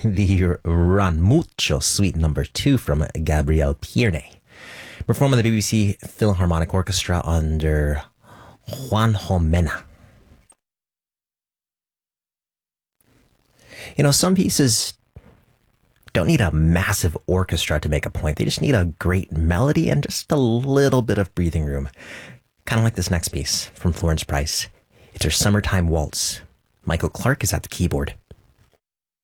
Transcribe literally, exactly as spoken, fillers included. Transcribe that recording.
the Run Mucho Suite number two from Gabriel Pierne, performed by the B B C Philharmonic Orchestra under Juanjo Mena. You know, some pieces don't need a massive orchestra to make a point. They just need a great melody and just a little bit of breathing room. Kind of like this next piece from Florence Price. It's her Summertime Waltz. Michael Clark is at the keyboard.